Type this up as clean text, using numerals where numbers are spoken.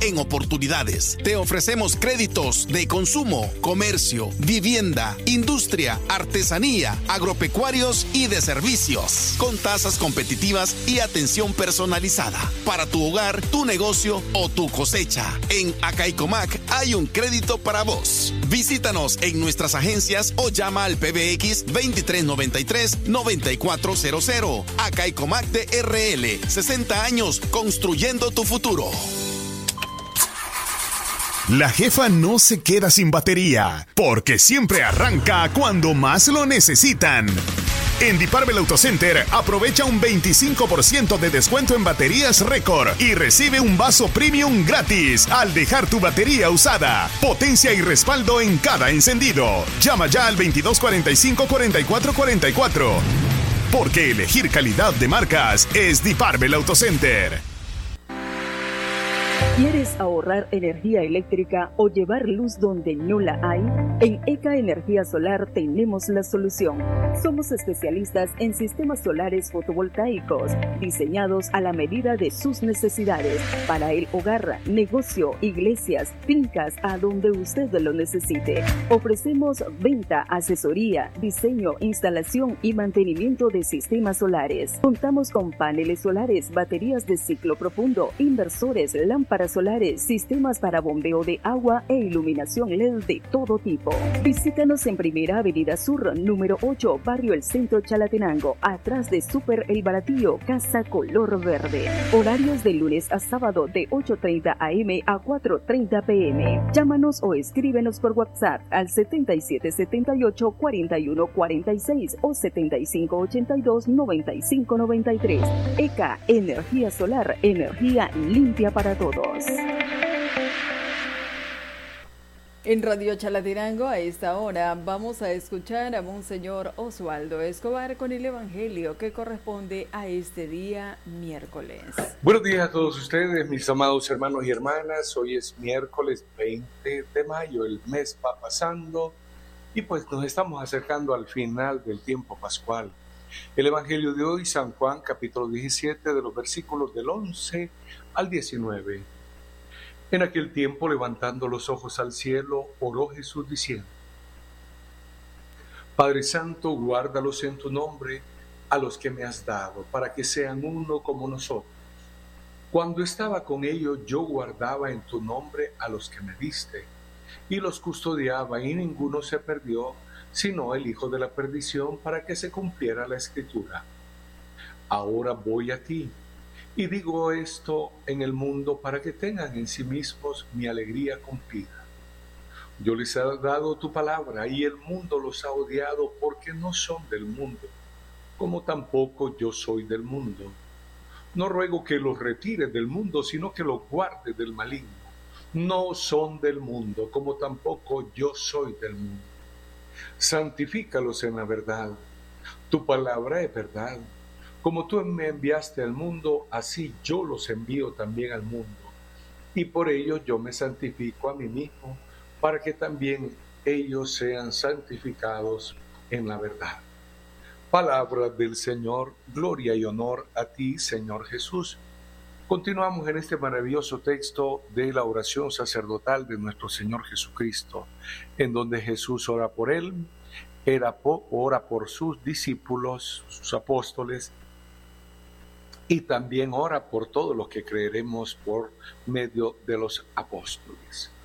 en oportunidades. Te ofrecemos créditos de consumo, comercio, vivienda, industria, artesanía, agropecuarios y de servicios, con tasas competitivas y atención personalizada para tu hogar, tu negocio o tu cosecha. En Acaicomac hay un crédito para vos. Visítanos en nuestras agencias o llama al PBX 2393-9400. Acaicomac de RL, 60 años construyendo tu futuro. La jefa no se queda sin batería, porque siempre arranca cuando más lo necesitan. En Diparvel Autocenter aprovecha un 25% de descuento en baterías récord y recibe un vaso premium gratis al dejar tu batería usada. Potencia y respaldo en cada encendido. Llama ya al 2245-4444. Porque elegir calidad de marcas es Diparvel Autocenter. ¿Quieres ahorrar energía eléctrica o llevar luz donde no la hay? En ECA Energía Solar tenemos la solución. Somos especialistas en sistemas solares fotovoltaicos, diseñados a la medida de sus necesidades, para el hogar, negocio, iglesias, fincas, a donde usted lo necesite. Ofrecemos venta, asesoría, diseño, instalación y mantenimiento de sistemas solares. Contamos con paneles solares, baterías de ciclo profundo, inversores, lámparas solares, sistemas para bombeo de agua e iluminación LED de todo tipo. Visítanos en Primera Avenida Sur, número 8, Barrio El Centro, Chalatenango, atrás de Super El Baratillo, Casa Color Verde. Horarios de lunes a sábado de 8:30 a.m. a 4:30 p.m. Llámanos o escríbenos por WhatsApp al 7778-4146 o 7582-9593. ECA Energía Solar, energía limpia para todos. En Radio Chalatenango a esta hora vamos a escuchar a Monseñor Osvaldo Escobar con el Evangelio que corresponde a este día miércoles. Buenos días a todos ustedes, mis amados hermanos y hermanas. Hoy es miércoles 20 de mayo, el mes va pasando y pues nos estamos acercando al final del tiempo pascual. El Evangelio de hoy, San Juan, capítulo 17, de los versículos del 11 al 19. En aquel tiempo, levantando los ojos al cielo, oró Jesús diciendo: Padre Santo, guárdalos en tu nombre a los que me has dado, para que sean uno como nosotros. Cuando estaba con ellos, yo guardaba en tu nombre a los que me diste, y los custodiaba, y ninguno se perdió, sino el hijo de la perdición, para que se cumpliera la Escritura. Ahora voy a ti, y digo esto en el mundo para que tengan en sí mismos mi alegría cumplida. Yo les he dado tu palabra, y el mundo los ha odiado porque no son del mundo, como tampoco yo soy del mundo. No ruego que los retires del mundo, sino que los guardes del maligno. No son del mundo, como tampoco yo soy del mundo. Santifícalos en la verdad. Tu palabra es verdad. Como tú me enviaste al mundo, así yo los envío también al mundo. Y por ello yo me santifico a mí mismo, para que también ellos sean santificados en la verdad. Palabra del Señor, gloria y honor a ti, Señor Jesús. Continuamos en este maravilloso texto de la oración sacerdotal de nuestro Señor Jesucristo, en donde Jesús ora por él, ora por sus discípulos, sus apóstoles, y también ora por todos los que creeremos por medio de los apóstoles.